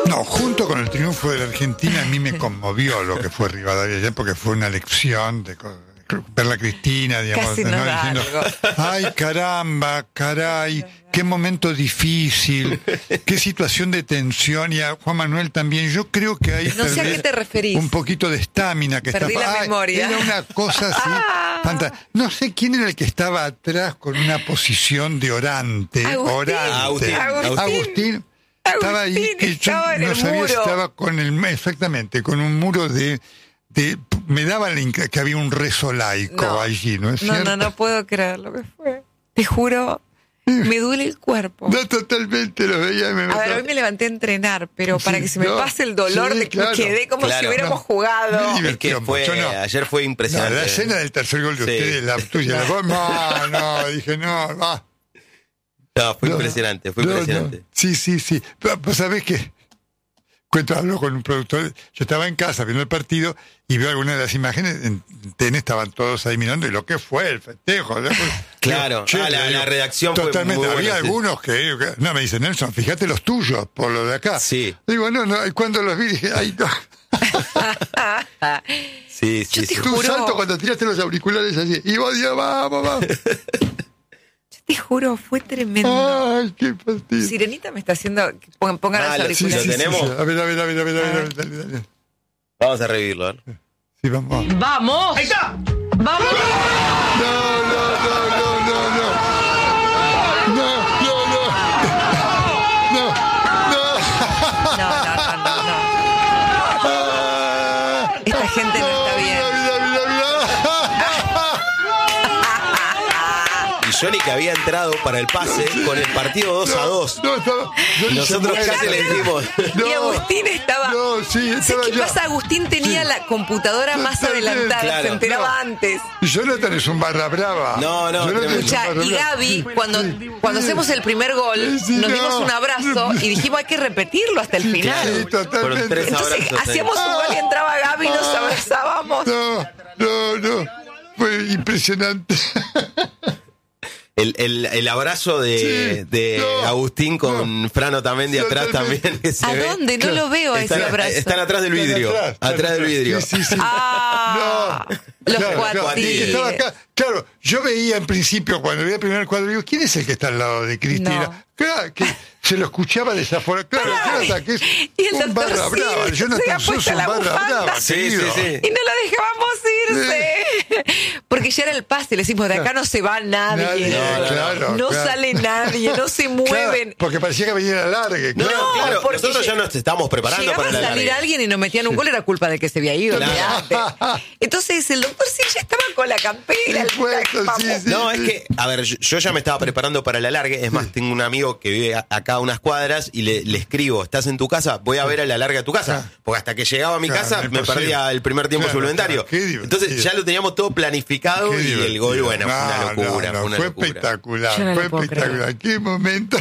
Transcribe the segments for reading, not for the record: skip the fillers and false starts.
No, junto con el triunfo de la Argentina, a mí me conmovió lo que fue Rivadavia ayer, porque fue una lección de verla a Cristina, digamos, Casi ¿no? nos da Diciendo, algo. ay, caramba, caray, qué momento difícil, qué situación de tensión, y a Juan Manuel también. Yo creo que hay No sé a qué te referís. un poquito de estamina que Perdí está. la memoria. Era una cosa así. No sé quién era el que estaba atrás con una posición de orante. Agustín. Estaba ahí, que yo estaba en no el sabía si muro. estaba exactamente, con un muro de me daba que había un rezo laico No. allí, ¿no es cierto? No puedo creer lo que fue. Te juro, me duele el cuerpo. No, totalmente lo veía. A ver, hoy me levanté a entrenar, pero para Sí, que se me no, pase el dolor sí, de que claro, quedé como claro, si hubiéramos no. jugado. Me Es divirtió que fue, mucho, no. ayer fue No, impresionante. la escena del tercer gol de Sí. ustedes, la tuya, no, dije, no, va. No, fue No, impresionante, fue no, impresionante. no. Sí. Pero, pues, ¿sabés qué? Hablo con un productor. Yo estaba en casa viendo el partido y veo algunas de las imágenes. En TN estaban todos ahí mirando y lo que fue el festejo. ¿No? Claro, la redacción fue totalmente. muy buena, Había sí. algunos que. No, me dicen, Nelson, fíjate los tuyos por lo de acá. Sí. Digo, no. Y cuando los vi dije, ay, no. Sí, Yo te sí. Tu juro. salto cuando tiraste los auriculares así. Y vos, Dios, vamos. Yo te juro, fue tremendo. Ay, qué fastidio. Sirenita me está haciendo que pongan los Ah, auriculares. ¿lo tenemos? A ver. Dale. Vamos a revivirlo. ¿Eh? Sí, vamos. ¡Vamos! ¡Ahí está! ¡Vamos! No. No. Esta gente no está bien. Y Johnny, que había entrado para el pase con el partido 2-2. Nosotros casi le dijimos. Y Agustín estaba. No, sí, ¿Sabes estaba qué ya. pasa? Agustín tenía la computadora más Totalmente. adelantada, Claro. se enteraba No. antes. Jonathan es un barra brava. No, Jonathan tremendo. es un Escuchá, barra y brava. Gaby, cuando hacemos el primer gol, Sí, nos no. dimos un abrazo y dijimos hay que repetirlo hasta el Sí, final. totalmente. Fueron 3 Entonces abrazos. hacíamos un gol y entraba Gaby y nos abrazábamos. No. Fue impresionante. El abrazo de no, Agustín con Fran Otamendi atrás Totalmente. también. Que se ¿A ve. dónde? No lo veo a ese abrazo. Están atrás del vidrio. Atrás del vidrio. Sí. Ah, los cuatillas. Estaba acá. Claro, yo veía en principio, cuando veía el primer cuadro, digo, ¿quién es el que está al lado de Cristina? No. Claro, que se lo escuchaba de esa forma. Claro, Ay, Jonathan, que es y el un doctor barra Siri brava. se Jonathan, había sos puesto un la barra bufanda. brava, Sí, querido. sí. Y no la dejábamos irse. Porque ya era el pase, le decimos, de acá no se va nadie. No sale nadie, no se mueven. Claro, porque parecía que venía a la larga. No, Claro. claro, porque nosotros ya nos estábamos preparando Llegaba para a la salir larga. alguien y nos metían un gol, era culpa de que se había ido. Claro. olvidate. Entonces el doctor sí ya estaba con la campera. Puesto, vamos. sí. No, es que, a ver, yo ya me estaba preparando para la larga. Es más, tengo un amigo que vive acá a unas cuadras y le escribo, ¿estás en tu casa? Voy a ver a la larga a tu casa. Porque hasta que llegaba a mi Claro, casa me imposible. perdía el primer tiempo Claro, suplementario. claro, qué divertido. Entonces ya lo teníamos todo planificado Qué y el gol, divertido. bueno, fue una locura. No, fue una fue locura. espectacular. Yo no Fue lo puedo espectacular. Qué momento.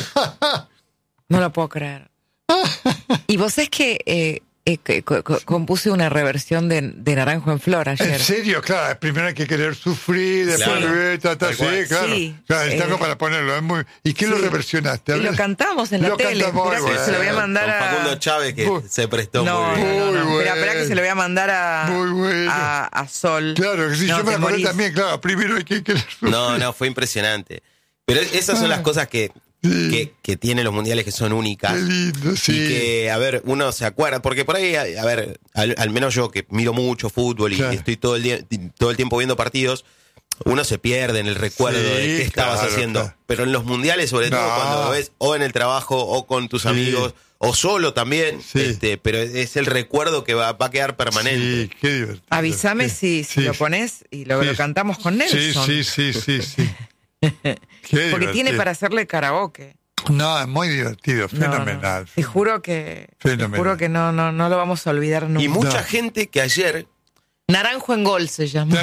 No lo puedo creer. Y vos sabés que compuse una reversión de Naranjo en Flor ayer. En serio, claro, primero hay que querer sufrir, después Claro. sí, claro. Sí. Claro, el tango para ponerlo. Es muy... ¿Y qué lo Sí. reversionaste? A Y lo ver. cantamos en la Lo tele. cantamos, Mirá que se lo voy a bueno. mandar Con Facundo a... Chávez, que Muy- se prestó No, muy bien. Muy Esperá que se lo voy a mandar Muy bueno. a Sol. Claro, que sí, No, yo me te acordé morís. también, claro, primero hay que querer sufrir. No, fue impresionante. Pero esas son las cosas que tienen los mundiales que son únicas. Qué lindo, sí. Y que, a ver, uno se acuerda, porque por ahí, a ver, al menos yo que miro mucho fútbol y Claro. estoy todo el tiempo viendo partidos, uno se pierde en el recuerdo Sí, de qué estabas claro, haciendo. claro. Pero en los mundiales, sobre todo No. cuando lo ves o en el trabajo o con tus amigos o solo también, Sí. pero es el recuerdo que va a quedar permanente. Sí, qué divertido. Avísame Sí, si lo pones y lo Sí. cantamos con Nelson. Sí. Qué Porque tiene divertido. para hacerle karaoke. No, es muy divertido, No, fenomenal. no. Te juro que Fenomenal. no lo vamos a olvidar nunca. Y mucha No. gente que ayer, Naranjo en Gol se llama.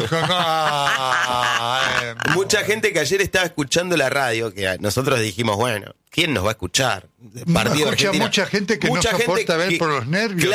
mucha gente que ayer estaba escuchando la radio, que nosotros dijimos, bueno, ¿quién nos va a escuchar? Escucha Argentina. mucha gente que Mucha no gente soporta ver que- por los nervios.